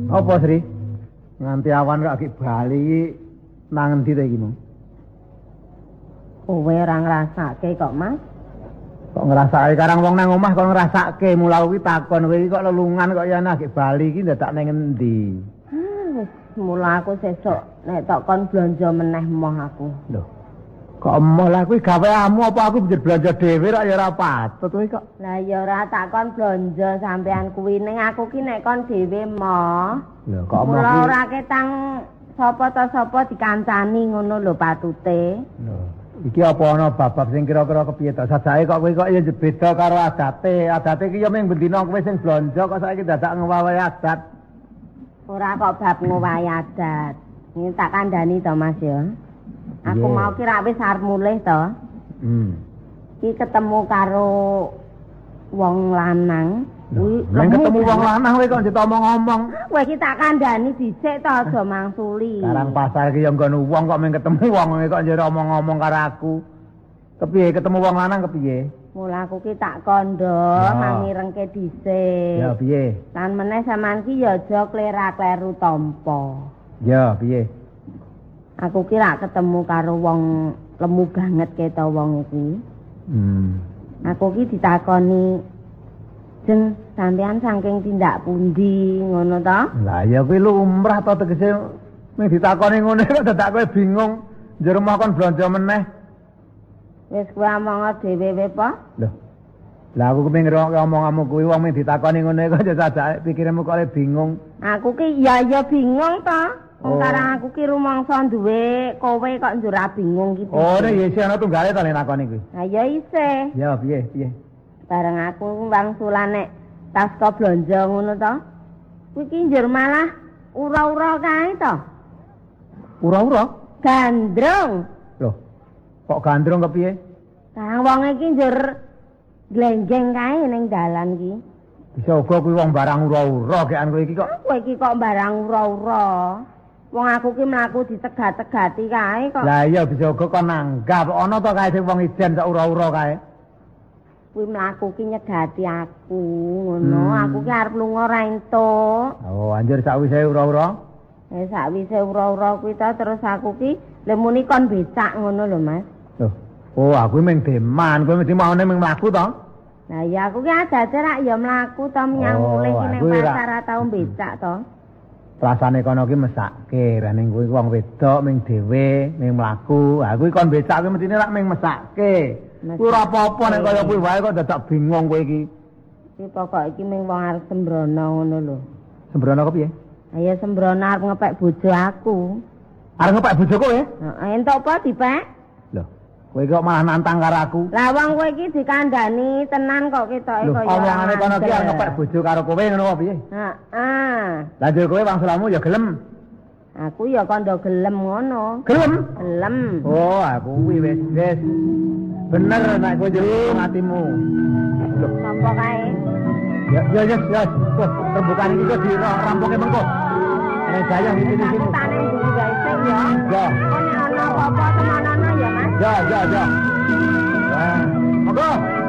Apa, Sri? Nganti awan kok iki bali iki nang endi ta iki, Mong? Kowe ora ngrasake kok, Mas. Kok ngrasake karang wong nang omah kok ngrasake mula kuwi takon kowe iki kok lelungan kok ya lagi bali iki dadak ning endi? Wis mula aku sesuk nek tok kon blanja meneh moh aku. Lho. Kok emoh lah kuwi gaweamu apa aku bisa belanja dhewe kok ya ora patut kowe kok. Lah ya ora tak kon blanja sampean kuwi ning aku ki nek kon dhewe moh. Lho kok emoh mula ki ora ketang sapa dikancani ngono lho patute. Lho. Iki apa ana babak sing kira-kira kepiye to? Sajake kok kowe kok ya beda karo adate. Adate iki ya mung bendina kowe sing blanja kok saiki dadak ngewawahi adat. Ora kok bab ngowahi adat. Ini tak kandhani to Mas ya. Aku mau kira wis arep mulih to. Iki ketemu karo wong lanang. Kuwi ketemu wong lanang kowe kok ditomong-omong. Kowe iki tak kandhani dhisik to aja mangsuli. Karang pasar iki ya nggon wong kok mung ketemu wong kok njero omong-omong karo aku. Kepiye ketemu wong lanang kepiye? Mula aku ki tak kandha mangirengke dhisik. Ya piye? Lan meneh sampean ki ya aja klera-kleru tampa. Ya piye? Aku kira ketemu karo wong lemu banget keto wong iki. Aku ki ditakoni, "Jeng, sampean saking tindak pundi?" ngono to? Lah ya kuwi lumrah to tegese mung ditakoni ngono kok dadak kowe bingung. Njero mau kon blanja meneh. Wis kowe omong dhewe wae po? Loh. Lah aku kepengin ngomong-ngomong kuwi wong mung ditakoni ngono kok sajake pikirmu kok bingung. Aku ki ya bingung to. Karang aku ki rumangsa duwe kowe kok njur bingung gitu. Oh, nek isih ana tunggale to nek nakoni kuwi. Ha ya isih. Ya piye? Bareng aku wangsulan nek tas kok blanja ngono to. Kuwi ki njur malah ura-ura kae to. Ura-ura? Gandrung. Loh. Kok gandrung kepiye? Karang wong iki njur glenggeng kae ning dalan ki. Bisa uga kuwi wong barang ura-ura kekan kowe iki kok. Kowe iki kok barang ura-ura. Wong aku ki mlaku ditegat-tegati kae kok. Lah iya bisa uga kon nanggap ana to kae sing wong ijen sak ura-ura kae. Kuwi mlaku ki nyegati aku ngono. Aku ki arep lunga ra entuk. Oh, anjir sakwise ura-ura? Sakwise ura-ura kuwi ta terus aku ki lha muni kon becak ngono lho, Mas. Loh. Oh, aku mung deman, kowe mesti maune mung mlaku to? Lah ya aku ki adate rak ya mlaku to menyang mulih ki ning pasar ra tau becak to. Rasane kono ki mesake, ning kuwi wong wedok ming dhewe, ming mlaku. Ha kuwi kon becak kuwi mestine rak ming mesake. Kuwi ora apa-apa nek kaya kuwi wae kok dadak bingung kowe iki. Iki pokok iki ming wong arep sembrono ngono lho. Sembrono kepiye? Ayo sembrono arep ngepek bojo aku. Arep ngepek bojo kowe? Heeh, entuk apa dipek? Lho, kowe kok malah nantang karo aku. Lah wong kowe iki dikandhani tenan kok ketoke kaya. Omongane kono ki arep ngepek bojo karo kowe ngono apa piye? Heeh. Lah jare kowe wangsulamu ya gelem. Aku ya kandha gelem ngono. Gelem? Gelem. Oh, aku kuwi wis. Bener nek kowe jero atimu. Lho, Sampo kae. Ya. Wah, rembukan iki kok dirampoke mengko. Nek dayah iki sini. Tane dulu guys ya. Ya. Ono apa-apa temanana ya, Mas? Ya. Wah, monggo.